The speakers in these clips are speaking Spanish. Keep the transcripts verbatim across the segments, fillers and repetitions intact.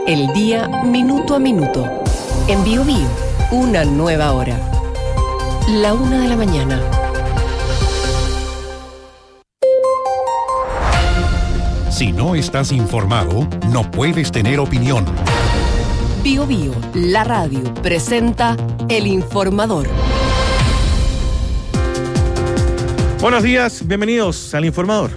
El día minuto a minuto. En Bio Bio, una nueva hora. La una de la mañana. Si no estás informado, no puedes tener opinión. Bio Bio, la radio, presenta El Informador. Buenos días, bienvenidos al Informador.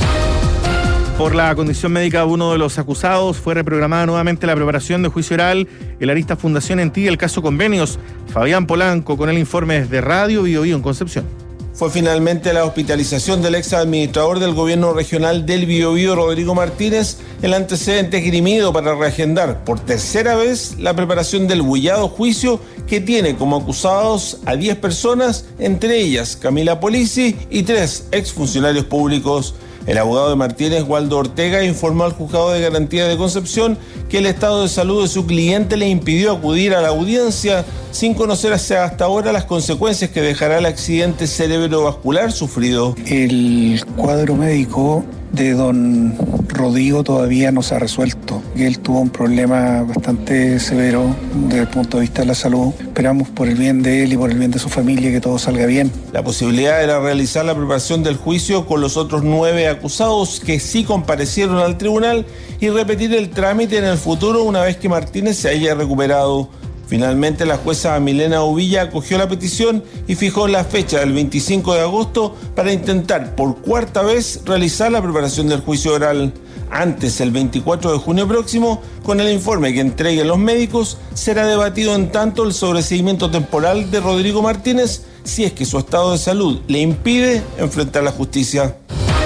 Por la condición médica de uno de los acusados, fue reprogramada nuevamente la preparación de juicio oral en la Arista Fundación en ti, el caso Convenios. Fabián Polanco con el informe desde Radio Bio Bio en Concepción. Fue finalmente la hospitalización del ex administrador del gobierno regional del Biobío, Rodrigo Martínez, el antecedente esgrimido para reagendar por tercera vez la preparación del bullado juicio que tiene como acusados a diez personas, entre ellas Camila Polisi y tres exfuncionarios públicos. El abogado de Martínez, Waldo Ortega, informó al Juzgado de Garantía de Concepción que el estado de salud de su cliente le impidió acudir a la audiencia sin conocerse hasta ahora las consecuencias que dejará el accidente cerebrovascular sufrido. El cuadro médico de don Rodrigo todavía no se ha resuelto. Él tuvo un problema bastante severo desde el punto de vista de la salud. Esperamos por el bien de él y por el bien de su familia que todo salga bien. La posibilidad era realizar la preparación del juicio con los otros nueve acusados que sí comparecieron al tribunal y repetir el trámite en el futuro una vez que Martínez se haya recuperado. Finalmente, la jueza Milena Uvilla acogió la petición y fijó la fecha del veinticinco de agosto para intentar por cuarta vez realizar la preparación del juicio oral. Antes, el veinticuatro de junio próximo, con el informe que entreguen los médicos, será debatido en tanto el sobreseimiento temporal de Rodrigo Martínez si es que su estado de salud le impide enfrentar la justicia.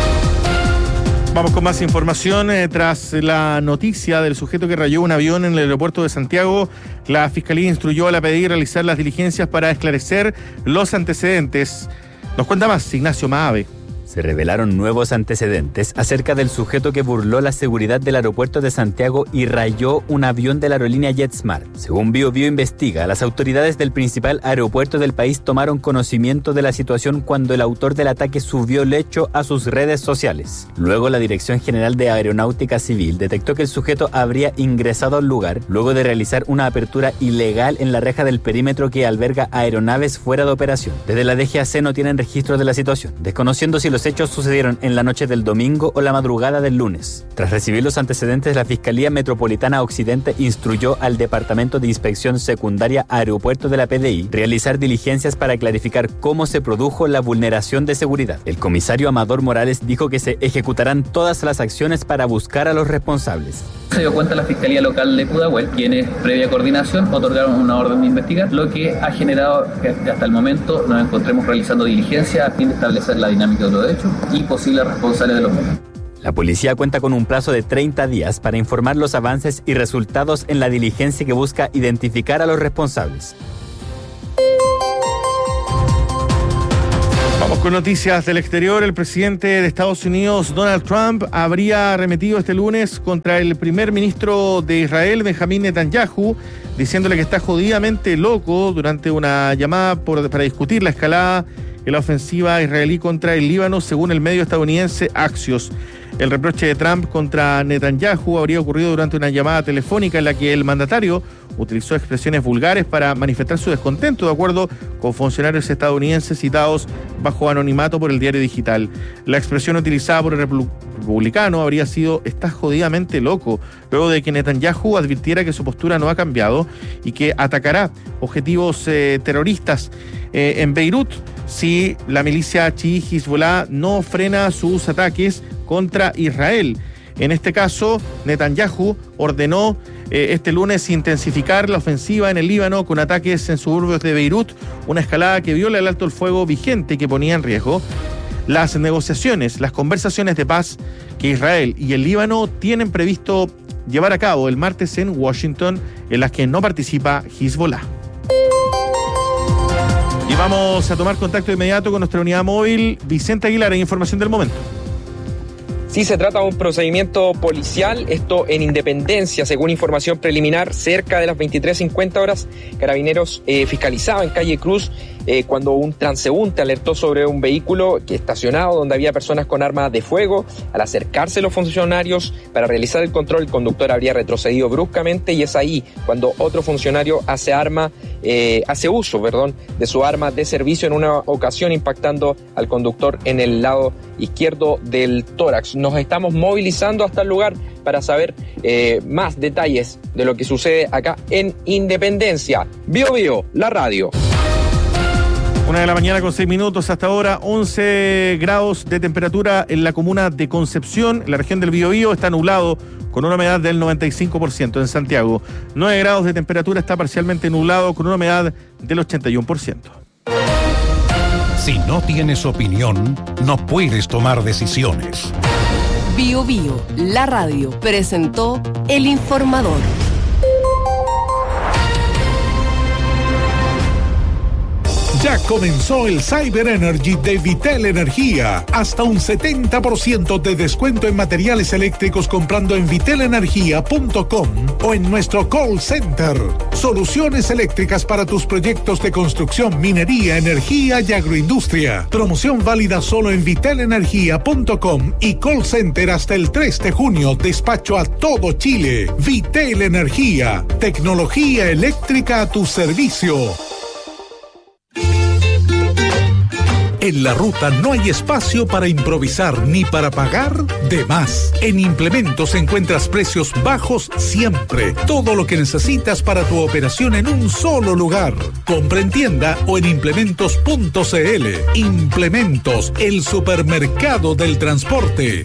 Vamos con más información. Eh, tras la noticia del sujeto que rayó un avión en el aeropuerto de Santiago, la Fiscalía instruyó a la P D I realizar las diligencias para esclarecer los antecedentes. Nos cuenta más Ignacio Maave. Se revelaron nuevos antecedentes acerca del sujeto que burló la seguridad del aeropuerto de Santiago y rayó un avión de la aerolínea JetSmart. Según Bio Bio investiga, las autoridades del principal aeropuerto del país tomaron conocimiento de la situación cuando el autor del ataque subió el hecho a sus redes sociales. Luego, la Dirección General de Aeronáutica Civil detectó que el sujeto habría ingresado al lugar luego de realizar una apertura ilegal en la reja del perímetro que alberga aeronaves fuera de operación. Desde la D G A C no tienen registro de la situación, desconociendo si los Los hechos sucedieron en la noche del domingo o la madrugada del lunes. Tras recibir los antecedentes, la Fiscalía Metropolitana Occidente instruyó al Departamento de Inspección Secundaria Aeropuerto de la P D I realizar diligencias para clarificar cómo se produjo la vulneración de seguridad. El comisario Amador Morales dijo que se ejecutarán todas las acciones para buscar a los responsables. Se dio cuenta la Fiscalía Local de Pudahuel, quienes, previa coordinación, otorgaron una orden de investigar, lo que ha generado que hasta el momento nos encontremos realizando diligencia a fin de establecer la dinámica de los hechos y posibles responsables de los mismos. La policía cuenta con un plazo de treinta días para informar los avances y resultados en la diligencia que busca identificar a los responsables. Vamos con noticias del exterior. El presidente de Estados Unidos, Donald Trump, habría arremetido este lunes contra el primer ministro de Israel, Benjamín Netanyahu, diciéndole que está jodidamente loco durante una llamada por, para discutir la escalada en la ofensiva israelí contra el Líbano, según el medio estadounidense Axios. El reproche de Trump contra Netanyahu habría ocurrido durante una llamada telefónica en la que el mandatario utilizó expresiones vulgares para manifestar su descontento, de acuerdo con funcionarios estadounidenses citados bajo anonimato por el diario digital. La expresión utilizada por el republicano habría sido "estás jodidamente loco", luego de que Netanyahu advirtiera que su postura no ha cambiado y que atacará objetivos eh, terroristas eh, en Beirut si la milicia chií Hezbollah no frena sus ataques contra Israel. En este caso, Netanyahu ordenó eh, este lunes intensificar la ofensiva en el Líbano con ataques en suburbios de Beirut, una escalada que viola el alto el fuego vigente que ponía en riesgo las negociaciones, las conversaciones de paz que Israel y el Líbano tienen previsto llevar a cabo el martes en Washington, en las que no participa Hezbollah. Y vamos a tomar contacto inmediato con nuestra unidad móvil. Vicente Aguilar, en información del momento. Sí, se trata de un procedimiento policial, esto en Independencia, según información preliminar, cerca de las veintitrés cincuenta horas, Carabineros eh, fiscalizaba en calle Cruz eh, cuando un transeúnte alertó sobre un vehículo que estacionado donde había personas con armas de fuego. Al acercarse los funcionarios para realizar el control, el conductor habría retrocedido bruscamente y es ahí cuando otro funcionario hace arma, eh, hace uso, perdón, de su arma de servicio en una ocasión impactando al conductor en el lado izquierdo del tórax. Nos estamos movilizando hasta el lugar para saber eh, más detalles de lo que sucede acá en Independencia. Bio Bio, la radio. Una de la mañana con seis minutos hasta ahora, once grados de temperatura en la comuna de Concepción, en la región del Biobío, está nublado con una humedad del noventa y cinco por ciento. En Santiago, nueve grados de temperatura, está parcialmente nublado con una humedad del ochenta y uno por ciento. Si no tienes opinión, no puedes tomar decisiones. Bio Bio, la radio, presentó El Informador. Ya comenzó el Cyber Energy de Vitel Energía. Hasta un setenta por ciento de descuento en materiales eléctricos comprando en vitel energía punto com o en nuestro call center. Soluciones eléctricas para tus proyectos de construcción, minería, energía y agroindustria. Promoción válida solo en vitel energía punto com y call center hasta el tres de junio. Despacho a todo Chile. Vitel Energía. Tecnología eléctrica a tu servicio. En la ruta no hay espacio para improvisar ni para pagar de más. En Implementos encuentras precios bajos siempre. Todo lo que necesitas para tu operación en un solo lugar. Compra en tienda o en implementos punto cl. Implementos, el supermercado del transporte.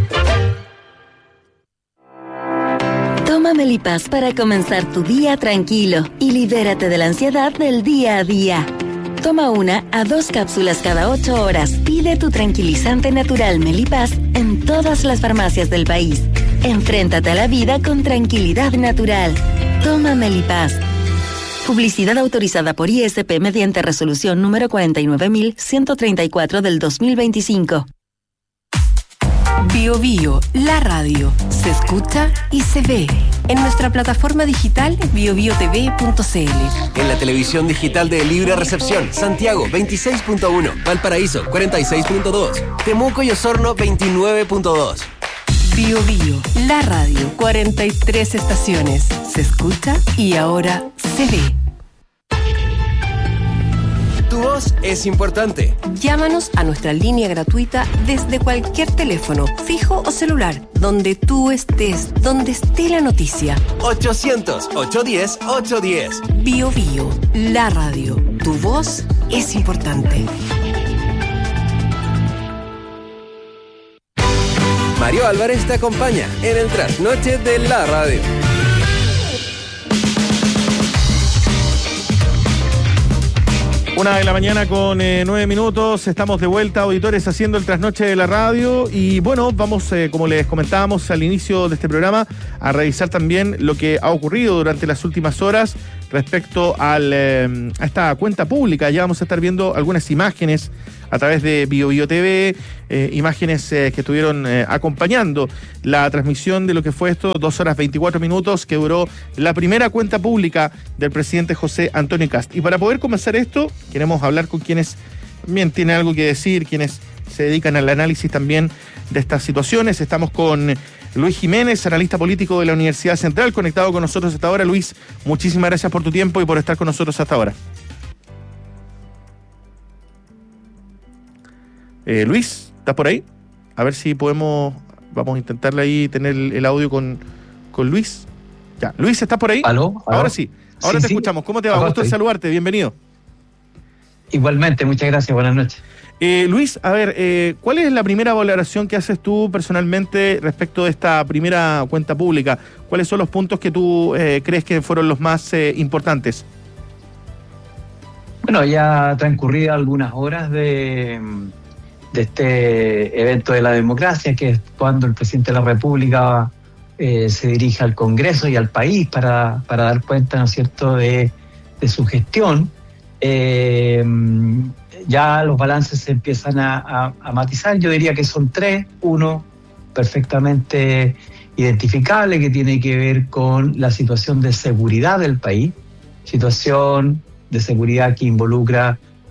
Toma Melipaz para comenzar tu día tranquilo y libérate de la ansiedad del día a día. Toma una a dos cápsulas cada ocho horas. Pide tu tranquilizante natural Melipaz en todas las farmacias del país. Enfréntate a la vida con tranquilidad natural. Toma Melipaz. Publicidad autorizada por I S P mediante resolución número cuarenta y nueve mil ciento treinta y cuatro del dos mil veinticinco. Bio Bio, la radio, se escucha y se ve en nuestra plataforma digital bio bio t v punto c l. En la televisión digital de Libre Recepción, Santiago veintiséis punto uno, Valparaíso cuarenta y seis punto dos, Temuco y Osorno veintinueve punto dos. Bio Bio, la radio, cuarenta y tres estaciones, se escucha y ahora se ve. Tu voz es importante. Llámanos a nuestra línea gratuita desde cualquier teléfono, fijo o celular, donde tú estés, donde esté la noticia. ochocientos, ochocientos diez, ochocientos diez. Bio Bio, la radio. Tu voz es importante. Mario Álvarez te acompaña en el trasnoche de la radio. Una de la mañana con eh, nueve minutos, estamos de vuelta, auditores, haciendo el trasnoche de la radio y bueno, vamos, eh, como les comentábamos al inicio de este programa, a revisar también lo que ha ocurrido durante las últimas horas respecto al, eh, a esta cuenta pública. Ya vamos a estar viendo algunas imágenes a través de Bio Bio T V, eh, imágenes eh, que estuvieron eh, acompañando la transmisión de lo que fue esto, dos horas veinticuatro minutos, que duró la primera cuenta pública del presidente José Antonio Kast. Y para poder comenzar esto, queremos hablar con quienes también tienen algo que decir, quienes se dedican al análisis también de estas situaciones. Estamos con Luis Jiménez, analista político de la Universidad Central, conectado con nosotros hasta ahora. Luis, muchísimas gracias por tu tiempo y por estar con nosotros hasta ahora. Eh, Luis, ¿estás por ahí? A ver si podemos, vamos a intentarle ahí tener el, el audio con, con Luis. Ya, Luis, ¿estás por ahí? ¿Aló? ¿Aló? Ahora sí, ahora sí, te sí. escuchamos. ¿Cómo te va? Acá Gusto de estoy. saludarte, bienvenido. Igualmente, muchas gracias, buenas noches. Eh, Luis, a ver, eh, ¿cuál es la primera valoración que haces tú personalmente respecto de esta primera cuenta pública? ¿Cuáles son los puntos que tú eh, crees que fueron los más eh, importantes? Bueno, ya transcurrido algunas horas de, de este evento de la democracia, que es cuando el presidente de la República eh, se dirige al Congreso y al país para, para dar cuenta, ¿no es cierto?, de, de su gestión. Eh, ya los balances se empiezan a, a, a matizar. Yo diría que son tres. Uno perfectamente identificable, que tiene que ver con la situación de seguridad del país, situación de seguridad que involucra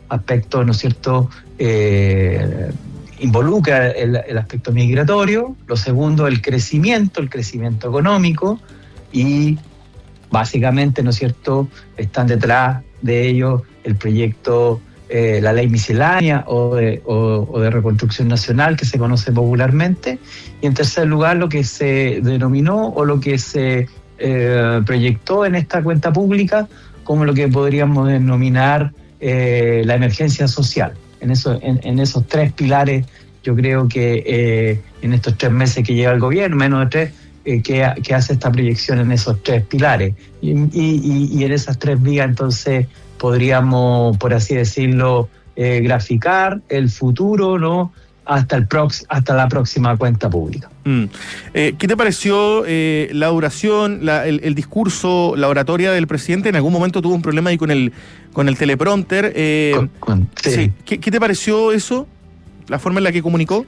aspectos, ¿no es cierto?, eh, involucra el, el aspecto migratorio. Lo segundo, el crecimiento, el crecimiento económico, y básicamente, ¿no es cierto?, están detrás de ello el proyecto, eh, la ley miscelánea o de, o, o de reconstrucción nacional, que se conoce popularmente. Y en tercer lugar, lo que se denominó o lo que se eh, proyectó en esta cuenta pública como lo que podríamos denominar eh, la emergencia social. En, eso, en, en esos tres pilares, yo creo que eh, en estos tres meses que lleva el gobierno, menos de tres, eh, que, que hace esta proyección en esos tres pilares. Y, y, y en esas tres vías, entonces, podríamos, por así decirlo, eh, graficar el futuro, ¿no?, hasta el prox, hasta la próxima cuenta pública. Mm. Eh, ¿Qué te pareció eh, la duración, la, el, el discurso, la oratoria del presidente? En algún momento tuvo un problema ahí con el con el teleprompter. Eh, con, con, sí. Sí. ¿Qué, ¿Qué te pareció eso? ¿La forma en la que comunicó?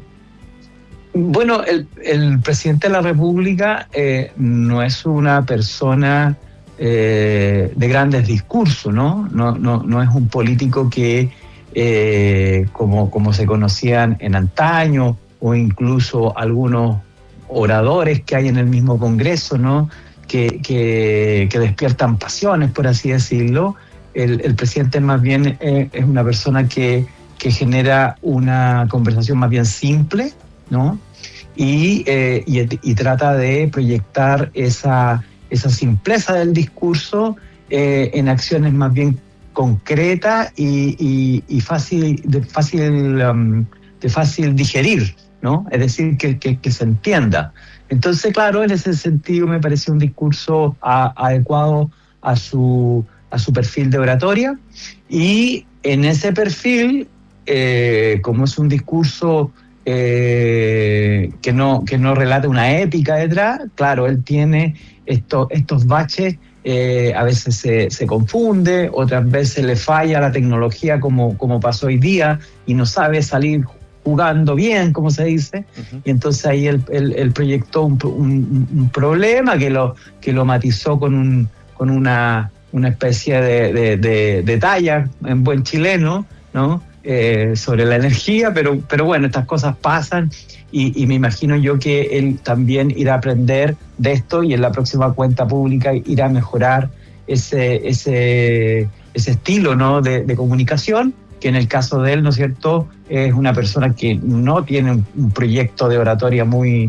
Bueno, el, el presidente de la República eh, no es una persona eh, de grandes discursos, ¿no? No, no, no es un político que Eh, como, como se conocían en antaño, o incluso algunos oradores que hay en el mismo Congreso, ¿no?, que, que, que despiertan pasiones, por así decirlo. El, el presidente más bien eh, es una persona que, que genera una conversación más bien simple, ¿no?, y, eh, y, y trata de proyectar esa, esa simpleza del discurso eh, en acciones más bien concreta y, y, y fácil de fácil um, de fácil digerir, ¿no? Es decir, que, que, que se entienda. Entonces, claro, en ese sentido me pareció un discurso a, adecuado a su a su perfil de oratoria, y en ese perfil, eh, como es un discurso eh, que no que no relata una épica detrás, claro, él tiene esto, estos baches. Eh, a veces se, se confunde, otras veces le falla la tecnología, como, como pasó hoy día, y no sabe salir jugando bien, como se dice. Uh-huh. Y entonces ahí él, él, él proyectó un, un, un problema que lo, que lo matizó con, un, con una, una especie de, de, de, de talla en buen chileno, ¿no?, eh, sobre la energía, pero, pero bueno, estas cosas pasan. Y, y me imagino yo que él también irá a aprender de esto, y en la próxima cuenta pública irá a mejorar ese ese ese estilo, ¿no?, de, de comunicación, que en el caso de él, ¿no es cierto?, es una persona que no tiene un, un proyecto de oratoria muy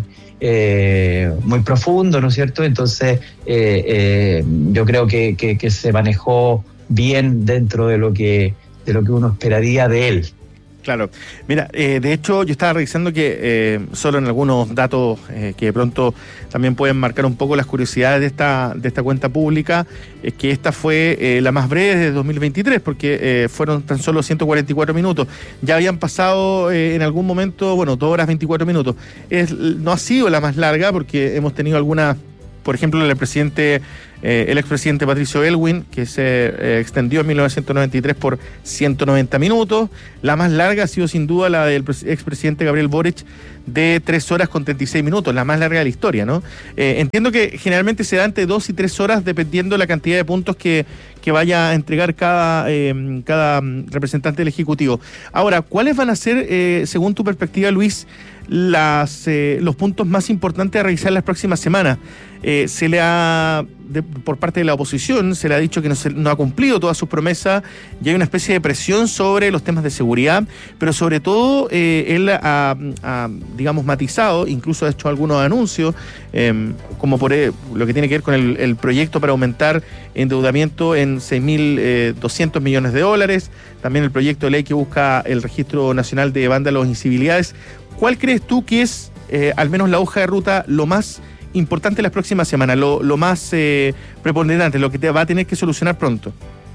eh, muy profundo, ¿no es cierto? Entonces eh, eh, yo creo que, que, que se manejó bien dentro de lo que de lo que uno esperaría de él. Claro. Mira, eh, de hecho yo estaba revisando que eh, solo en algunos datos eh, que de pronto también pueden marcar un poco las curiosidades de esta de esta cuenta pública, es que esta fue eh, la más breve de dos mil veintitrés, porque eh, fueron tan solo ciento cuarenta y cuatro minutos. Ya habían pasado eh, en algún momento, bueno, dos horas veinticuatro minutos. Es, no ha sido la más larga, porque hemos tenido algunas, por ejemplo, el presidente, eh, el expresidente Patricio Aylwin, que se eh, extendió en mil novecientos noventa y tres por ciento noventa minutos. La más larga ha sido sin duda la del expresidente Gabriel Boric, de tres horas con treinta y seis minutos, la más larga de la historia, ¿no? Eh, entiendo que generalmente se da entre dos y tres horas, dependiendo la cantidad de puntos que, que vaya a entregar cada, eh, cada representante del Ejecutivo. Ahora, ¿cuáles van a ser, eh, según tu perspectiva, Luis, las eh, los puntos más importantes a revisar las próximas semanas? Eh, se le ha, de, por parte de la oposición, se le ha dicho que no, se, no ha cumplido todas sus promesas, y hay una especie de presión sobre los temas de seguridad, pero sobre todo eh, él ha, ha, digamos, matizado, incluso ha hecho algunos anuncios, eh, como por eh, lo que tiene que ver con el, el proyecto para aumentar endeudamiento en seis mil doscientos millones de dólares, también el proyecto de ley que busca el Registro Nacional de Vándalos e Incivilidades. ¿Cuál crees tú que es, eh, al menos la hoja de ruta, lo más importante en las próximas semanas, lo, lo más eh, preponderante, lo que te va a tener que solucionar pronto?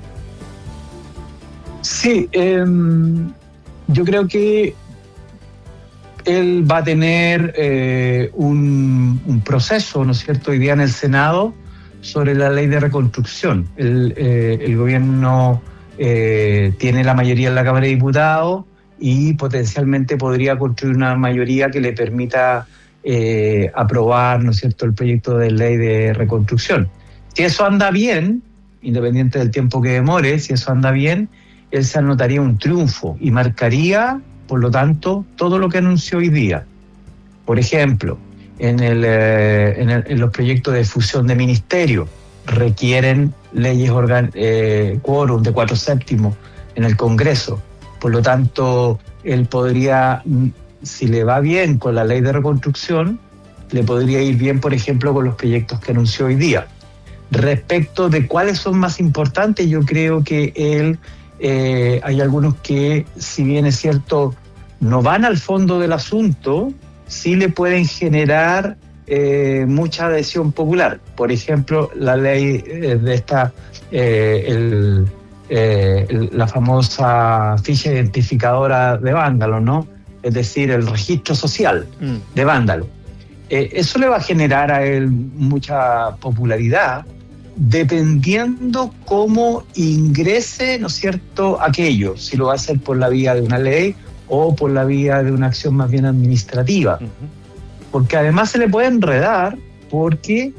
Sí, eh, yo creo que él va a tener eh, un, un proceso, ¿no es cierto?, hoy día en el Senado sobre la ley de reconstrucción. El, eh, el gobierno eh, tiene la mayoría en la Cámara de Diputados, y potencialmente podría construir una mayoría que le permita eh, aprobar, ¿no es cierto?, el proyecto de ley de reconstrucción. Si eso anda bien, independiente del tiempo que demore, si eso anda bien, él se anotaría un triunfo y marcaría, por lo tanto, todo lo que anunció hoy día. Por ejemplo, en, el, eh, en, el, en los proyectos de fusión de ministerios requieren leyes organ- eh, quórum de cuatro séptimos en el Congreso. Por lo tanto, él podría, si le va bien con la ley de reconstrucción, le podría ir bien, por ejemplo, con los proyectos que anunció hoy día. Respecto de cuáles son más importantes, yo creo que él, eh, hay algunos que, si bien es cierto, no van al fondo del asunto, sí le pueden generar eh, mucha adhesión popular. Por ejemplo, la ley eh, de esta, eh, el, eh, el, la famosa ficha identificadora de vándalo, ¿no? Es decir, el registro social mm. de vándalo. Eh, eso le va a generar a él mucha popularidad, dependiendo cómo ingrese, ¿no es cierto?, aquello, si lo va a hacer por la vía de una ley o por la vía de una acción más bien administrativa. Uh-huh. Porque además se le puede enredar porque,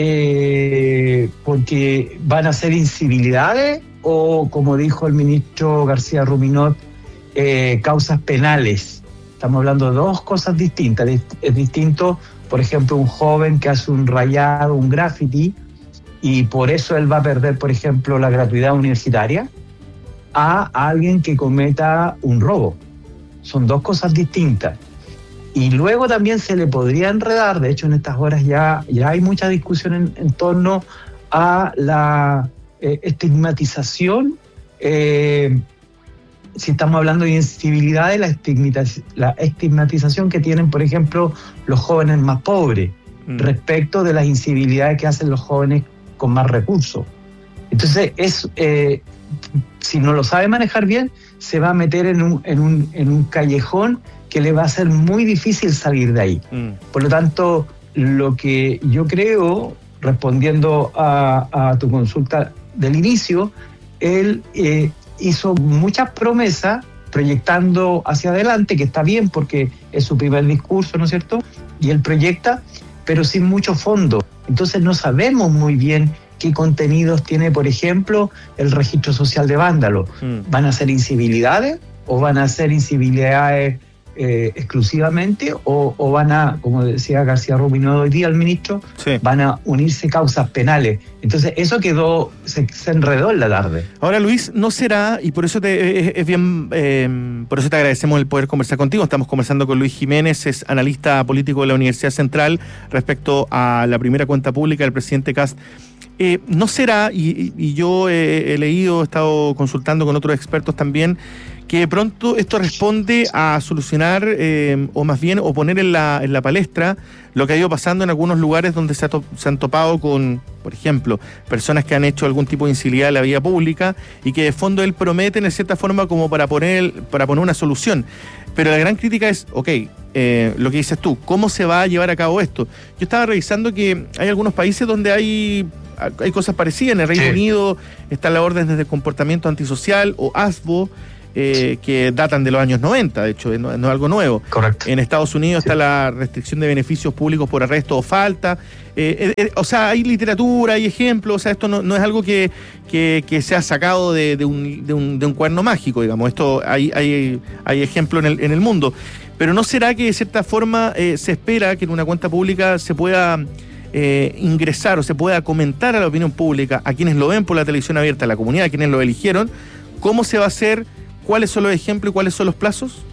eh, porque van a ser incivilidades o, como dijo el ministro García Ruminot, eh, causas penales. Estamos hablando de dos cosas distintas. Es distinto, por ejemplo, un joven que hace un rayado, un graffiti, y por eso él va a perder, por ejemplo, la gratuidad universitaria, a alguien que cometa un robo. Son dos cosas distintas. Y luego también se le podría enredar, de hecho en estas horas ya, ya hay mucha discusión en, en torno a la eh, estigmatización, eh, si estamos hablando de incivilidades, la, estigmatiz- la estigmatización que tienen, por ejemplo, los jóvenes más pobres, mm. respecto de las incivilidades que hacen los jóvenes con más recursos. Entonces, es, eh, si no lo sabe manejar bien, se va a meter en un, en un, en un callejón que le va a ser muy difícil salir de ahí. Mm. Por lo tanto, lo que yo creo, respondiendo a, a tu consulta del inicio, él eh, hizo muchas promesas proyectando hacia adelante, que está bien porque es su primer discurso, ¿no es cierto? Y él proyecta, pero sin mucho fondo. Entonces no sabemos muy bien qué contenidos tiene, por ejemplo, el registro social de vándalo. Mm. ¿Van a ser incivilidades o van a ser incivilidades eh, exclusivamente o, o van a, como decía García Ruminot hoy día, el ministro, sí. van a unirse causas penales? Entonces eso quedó, se, se enredó en la tarde. Ahora, Luis, ¿no será, y por eso te, es, es bien, eh, por eso te agradecemos el poder conversar contigo? Estamos conversando con Luis Jiménez, es analista político de la Universidad Central, respecto a la primera cuenta pública del presidente Kast. Eh, ¿No será, y, y yo he, he leído, he estado consultando con otros expertos también, que de pronto esto responde a solucionar, eh, o más bien, o poner en la, en la palestra lo que ha ido pasando en algunos lugares donde se, ha to- se han topado con, por ejemplo, personas que han hecho algún tipo de incivilidad en la vía pública y que de fondo él promete, en cierta forma, como para poner, para poner una solución? Pero la gran crítica es, ok, eh, lo que dices tú, ¿cómo se va a llevar a cabo esto? Yo estaba revisando que hay algunos países donde hay... hay cosas parecidas. En el Reino sí. Unido están las órdenes de comportamiento antisocial o A S B O, eh, que datan de los años noventa, de hecho, no, no es algo nuevo. Correcto. En Estados Unidos sí. está la restricción de beneficios públicos por arresto o falta. Eh, eh, o sea, hay literatura, hay ejemplos, o sea, esto no, no es algo que, que, que se ha sacado de, de, un, de, un, de un cuaderno mágico, digamos. Esto hay, hay, hay ejemplos en el, en el mundo. Pero ¿no será que de cierta forma eh, se espera que en una cuenta pública se pueda... Eh, ingresar o se pueda comentar a la opinión pública, a quienes lo ven por la televisión abierta, a la comunidad, a quienes lo eligieron, cómo se va a hacer, cuáles son los ejemplos y cuáles son los plazos?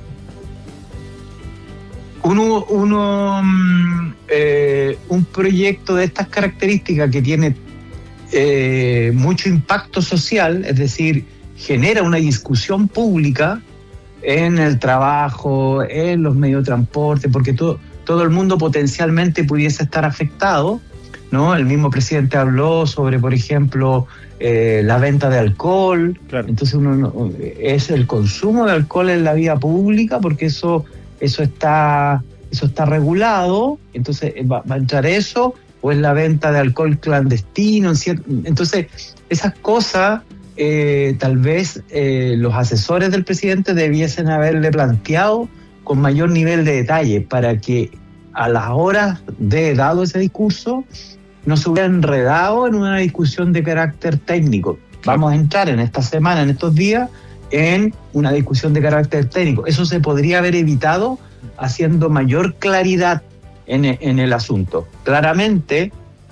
Uno, uno eh, un proyecto de estas características que tiene eh, mucho impacto social, es decir, genera una discusión pública en el trabajo, en los medios de transporte, porque todo todo el mundo potencialmente pudiese estar afectado, ¿no? El mismo presidente habló sobre, por ejemplo, eh, la venta de alcohol. Claro. Entonces uno no, es el consumo de alcohol en la vía pública, porque eso eso está eso está regulado. Entonces va, va a entrar eso, o es la venta de alcohol clandestino. Entonces esas cosas eh, tal vez eh, los asesores del presidente debiesen haberle planteado con mayor nivel de detalle, para que a las horas de dado ese discurso no se hubiera enredado en una discusión de carácter técnico, Vamos a entrar en esta semana, en estos días, en una discusión de carácter técnico. Eso se podría haber evitado haciendo mayor claridad en, en el asunto. Claramente,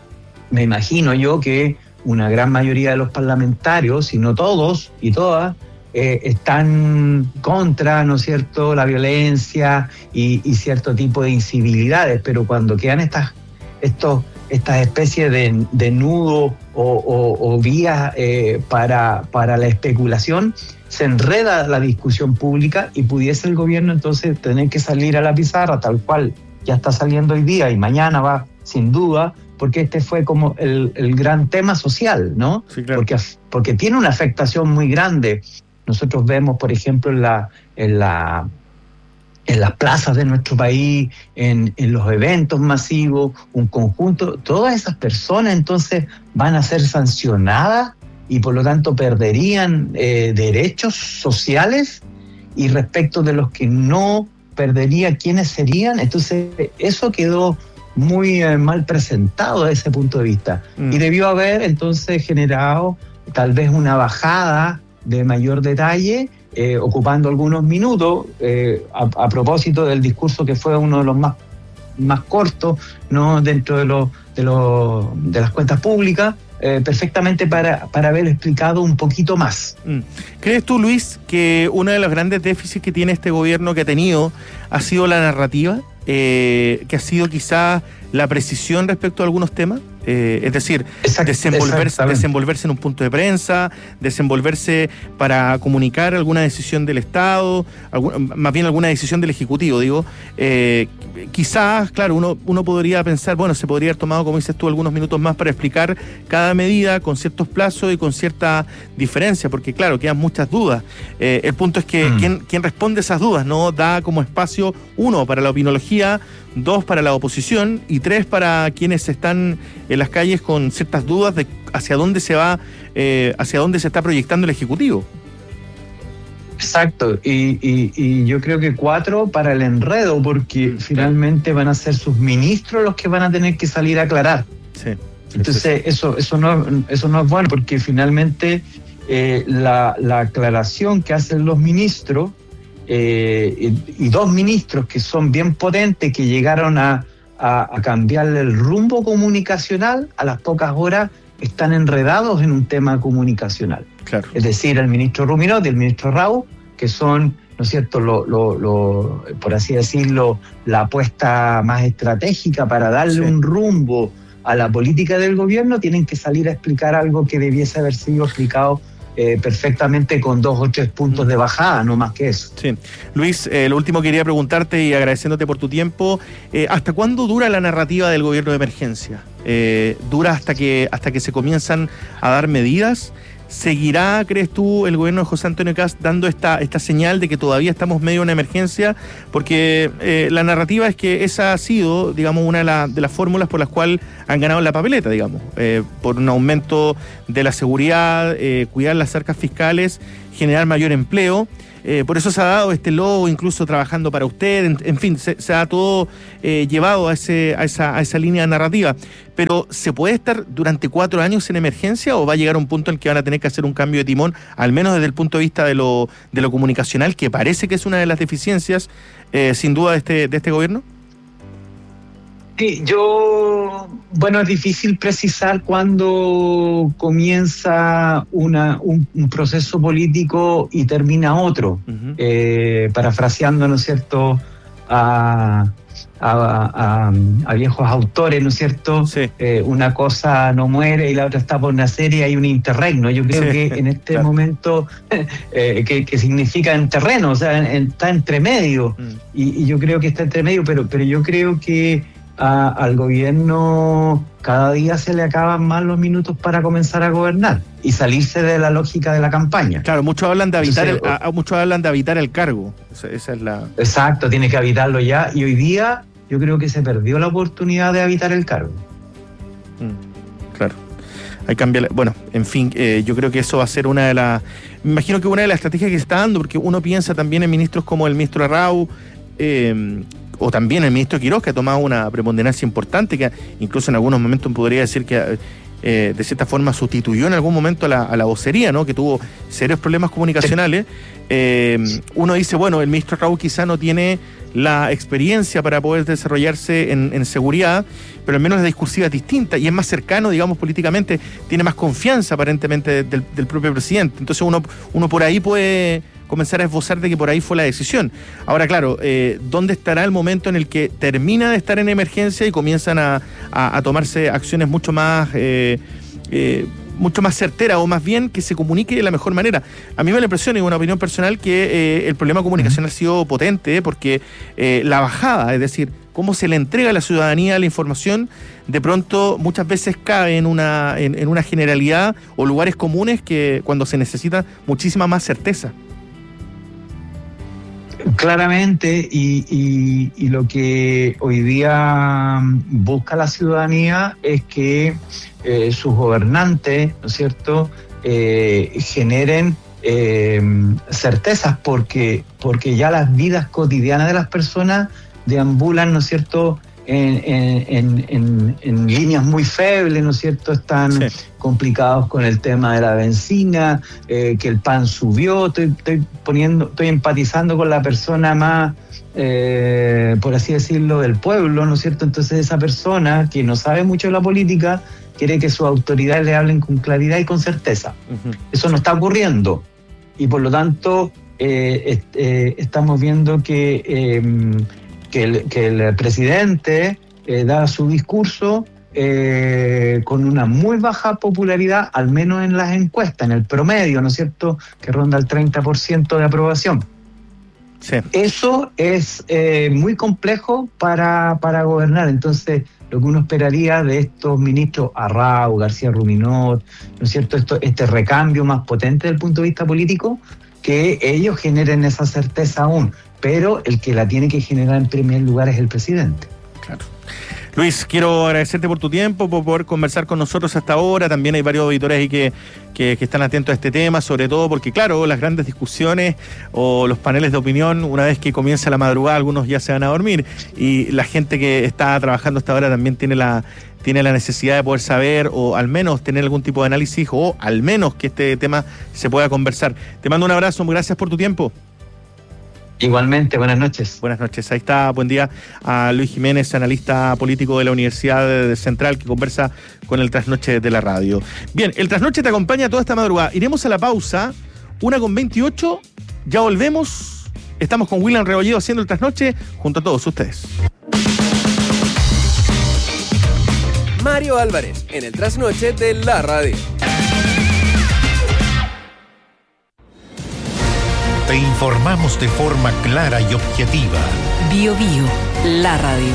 me imagino yo que una gran mayoría de los parlamentarios, si no todos y todas, eh, están contra, ¿no es cierto?, la violencia y, y cierto tipo de incivilidades, pero cuando quedan estas, estos, estas especies de, de nudos o, o, o vías eh, para, para la especulación, se enreda la discusión pública y pudiese el gobierno entonces tener que salir a la pizarra, tal cual ya está saliendo hoy día y mañana va, sin duda, porque este fue como el, el gran tema social, ¿no? Sí, claro. Porque, porque tiene una afectación muy grande. Nosotros vemos, por ejemplo, en, la, en, la, en las plazas de nuestro país, en, en los eventos masivos, un conjunto, todas esas personas entonces van a ser sancionadas y por lo tanto perderían eh, derechos sociales, y respecto de los que no perdería, ¿quiénes serían? Entonces eso quedó muy eh, mal presentado desde ese punto de vista. Mm. Y debió haber entonces generado tal vez una bajada de mayor detalle, eh, ocupando algunos minutos, eh, a, a propósito del discurso que fue uno de los más, más cortos, ¿no?, dentro de, lo, de, lo, de las cuentas públicas, eh, perfectamente para, para haber explicado un poquito más. Mm. ¿Crees tú, Luis, que uno de los grandes déficits que tiene este gobierno, que ha tenido, ha sido la narrativa? Eh, que ha sido quizás la precisión respecto a algunos temas, eh, es decir, Exact, desenvolverse, desenvolverse en un punto de prensa, desenvolverse para comunicar alguna decisión del Estado, algún, más bien alguna decisión del Ejecutivo, digo, eh, quizás, claro, uno, uno podría pensar, bueno, se podría haber tomado, como dices tú, algunos minutos más para explicar cada medida con ciertos plazos y con cierta diferencia, porque claro, quedan muchas dudas. Eh, el punto es que mm. quien, quien responde esas dudas, ¿no?, da como espacio, uno, para la opinología, dos, para la oposición, y tres, para quienes están en las calles con ciertas dudas de hacia dónde se va, eh, hacia dónde se está proyectando el Ejecutivo. Exacto, y, y, y yo creo que cuatro para el enredo, porque finalmente van a ser sus ministros los que van a tener que salir a aclarar. Sí. Entonces eso, eso, no, eso no es bueno, porque finalmente eh, la, la aclaración que hacen los ministros, Eh, y, y dos ministros que son bien potentes, que llegaron a, a, a cambiarle el rumbo comunicacional, a las pocas horas están enredados en un tema comunicacional. Claro. Es decir, el ministro Ruminot y el ministro Rau, que son, ¿no es cierto?, lo, lo, lo, por así decirlo, la apuesta más estratégica para darle sí. un rumbo a la política del gobierno, tienen que salir a explicar algo que debiese haber sido explicado Eh, perfectamente con dos o tres puntos de bajada, no más que eso. Sí. Luis, eh, lo último que quería preguntarte y agradeciéndote por tu tiempo, eh, ¿hasta cuándo dura la narrativa del gobierno de emergencia? Eh, ¿Dura hasta que, hasta que se comienzan a dar medidas? ¿Seguirá, crees tú, el gobierno de José Antonio Kast dando esta, esta señal de que todavía estamos medio en una emergencia? Porque eh, la narrativa es que esa ha sido, digamos, una de, la, de las fórmulas por las cuales han ganado la papeleta, digamos, eh, por un aumento de la seguridad, eh, cuidar las arcas fiscales, generar mayor empleo. Eh, por eso se ha dado este logo, incluso trabajando para usted, en, en fin, se, se ha todo eh, llevado a, ese, a, esa, a esa línea narrativa. Pero ¿se puede estar durante cuatro años en emergencia o va a llegar un punto en que van a tener que hacer un cambio de timón, al menos desde el punto de vista de lo, de lo comunicacional, que parece que es una de las deficiencias, eh, sin duda, de este, de este gobierno? Sí, yo, bueno, es difícil precisar cuándo comienza una, un, un proceso político y termina otro, uh-huh. eh, parafraseando, ¿no es cierto?, a, a, a, a viejos autores, ¿no es cierto? Sí. Eh, una cosa no muere y la otra está por nacer y hay un interregno. Yo creo sí, que en este claro. momento, eh, que, que significa en terreno, o sea, en, está entre medio, mm. y, y yo creo que está entre medio, pero, pero yo creo que A, al gobierno cada día se le acaban más los minutos para comenzar a gobernar y salirse de la lógica de la campaña. Claro, muchos hablan de habitar, Entonces, el, a, muchos hablan de habitar el cargo. Esa, esa es la. Exacto, tiene que habitarlo ya, y hoy día yo creo que se perdió la oportunidad de habitar el cargo. Mm, claro. Hay que cambiar. Bueno, en fin, eh, yo creo que eso va a ser una de las. Me imagino que una de las estrategias que se está dando, porque uno piensa también en ministros como el ministro Rau, eh, o también el ministro Quiroz, que ha tomado una preponderancia importante, que incluso en algunos momentos podría decir que eh, de cierta forma sustituyó en algún momento a la, a la vocería, ¿no? Que tuvo serios problemas comunicacionales. Eh, uno dice, bueno, el ministro Raúl quizá no tiene la experiencia para poder desarrollarse en, en seguridad, pero al menos la discursiva es distinta y es más cercano, digamos, políticamente, tiene más confianza aparentemente del, del propio presidente. Entonces uno, uno por ahí puede comenzar a esbozar de que por ahí fue la decisión. Ahora, claro, eh, ¿dónde estará el momento en el que termina de estar en emergencia y comienzan a, a, a tomarse acciones mucho más... Eh, eh, mucho más certera, o más bien que se comunique de la mejor manera? A mí me da la impresión, y una opinión personal, que eh, el problema comunicacional uh-huh. ha sido potente, porque eh, la bajada, es decir, cómo se le entrega a la ciudadanía la información, de pronto muchas veces cae en una, en, en una generalidad o lugares comunes que cuando se necesita muchísima más certeza. Claramente, y, y, y lo que hoy día busca la ciudadanía es que eh, sus gobernantes, ¿no es cierto?, eh, generen eh, certezas, porque, porque ya las vidas cotidianas de las personas deambulan, ¿no es cierto?, En, en, en, en líneas muy febles, ¿no es cierto? Están sí. complicados con el tema de la benzina, eh, que el pan subió. Estoy, estoy poniendo, estoy empatizando con la persona más, eh, por así decirlo, del pueblo, ¿no es cierto? Entonces esa persona que no sabe mucho de la política quiere que sus autoridades le hablen con claridad y con certeza. Uh-huh. Eso no está ocurriendo y por lo tanto eh, eh, estamos viendo que eh, Que el, que el presidente eh, da su discurso eh, con una muy baja popularidad, al menos en las encuestas, en el promedio, ¿no es cierto?, que ronda el treinta por ciento de aprobación. Sí. Eso es eh, muy complejo para, para gobernar. Entonces, lo que uno esperaría de estos ministros, Arrau, García Ruminot, ¿no es cierto?, Esto, este recambio más potente desde el punto de vista político, que ellos generen esa certeza aún. Pero el que la tiene que generar en primer lugar es el presidente. Claro. Luis, quiero agradecerte por tu tiempo, por poder conversar con nosotros hasta ahora. También hay varios auditores ahí que, que, que están atentos a este tema, sobre todo porque, claro, las grandes discusiones o los paneles de opinión, una vez que comienza la madrugada, algunos ya se van a dormir. Y la gente que está trabajando hasta ahora también tiene la... tiene la necesidad de poder saber o al menos tener algún tipo de análisis o al menos que este tema se pueda conversar. Te mando un abrazo, gracias por tu tiempo. Igualmente, buenas noches. Buenas noches, ahí está, buen día a Luis Jiménez, analista político de la Universidad Central, que conversa con el Trasnoche de la radio. Bien, el Trasnoche te acompaña toda esta madrugada. Iremos a la pausa, una con veintiocho, ya volvemos. Estamos con William Rebolledo haciendo el Trasnoche junto a todos ustedes. Mario Álvarez, en el Trasnoche de la radio. Te informamos de forma clara y objetiva. Bio Bio, la radio.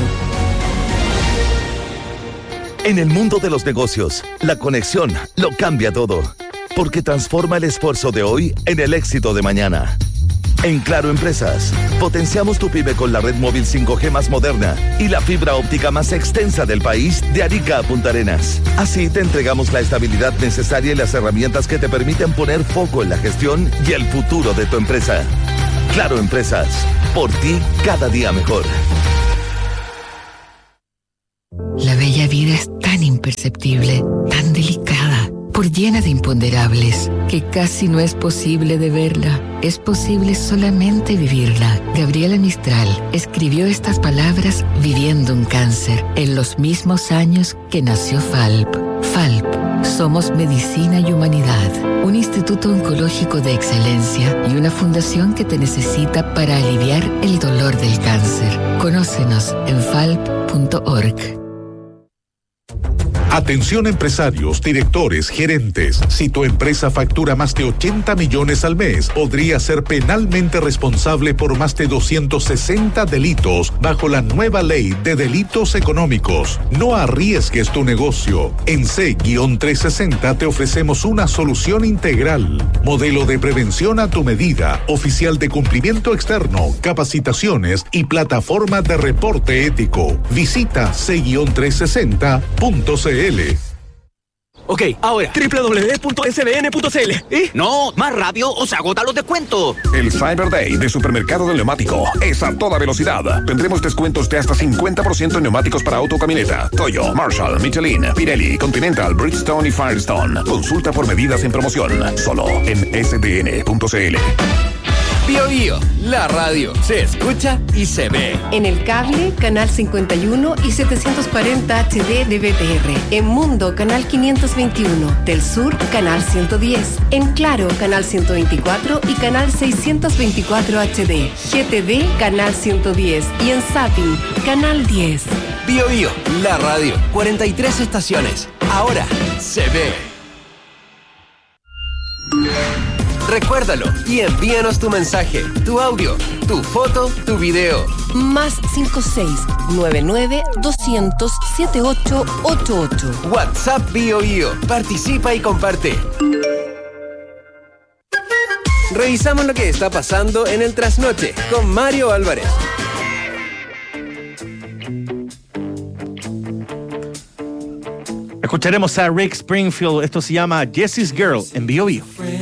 En el mundo de los negocios, la conexión lo cambia todo, porque transforma el esfuerzo de hoy en el éxito de mañana. En Claro Empresas, potenciamos tu pyme con la red móvil cinco G más moderna y la fibra óptica más extensa del país, de Arica a Punta Arenas. Así te entregamos la estabilidad necesaria y las herramientas que te permiten poner foco en la gestión y el futuro de tu empresa. Claro Empresas, por ti cada día mejor. La bella vida es tan imperceptible, tan delicada, por llena de imponderables, que casi no es posible de verla. Es posible solamente vivirla. Gabriela Mistral escribió estas palabras viviendo un cáncer en los mismos años que nació Falp. Falp, somos medicina y humanidad, un instituto oncológico de excelencia y una fundación que te necesita para aliviar el dolor del cáncer. Conócenos en falp punto org. Atención empresarios, directores, gerentes. Si tu empresa factura más de ochenta millones al mes, podría ser penalmente responsable por más de doscientos sesenta delitos bajo la nueva ley de delitos económicos. No arriesgues tu negocio. En C trescientos sesenta te ofrecemos una solución integral. Modelo de prevención a tu medida, oficial de cumplimiento externo, capacitaciones y plataforma de reporte ético. Visita C trescientos sesenta punto c l. Ok, ahora, doble u doble u doble u punto s b n punto c l. ¿Eh? No, más rápido o se agotan los descuentos. El Cyber Day de Supermercado del Neumático es a toda velocidad. Tendremos descuentos de hasta cincuenta por ciento en neumáticos para auto, camioneta, Toyo, Marshall, Michelin, Pirelli, Continental, Bridgestone y Firestone. Consulta por medidas en promoción. Solo en s d n punto c l. Bio Bio, la radio se escucha y se ve. En el cable, canal cincuenta y uno y setecientos cuarenta H D de B T R. En Mundo, canal quinientos veintiuno. Del Sur, canal ciento diez. En Claro, canal ciento veinticuatro y canal seiscientos veinticuatro H D. G T D, canal ciento diez. Y en Zapping, canal diez. Bio Bio, la radio, cuarenta y tres estaciones. Ahora se ve. Recuérdalo y envíanos tu mensaje, tu audio, tu foto, tu video. Más cinco seis nueve nueve dos cero cero siete ocho ocho ocho. WhatsApp Bio Bio. Participa y comparte. Revisamos lo que está pasando en el trasnoche con Mario Álvarez. Escucharemos a Rick Springfield. Esto se llama Jessie's Girl en Bio Bio.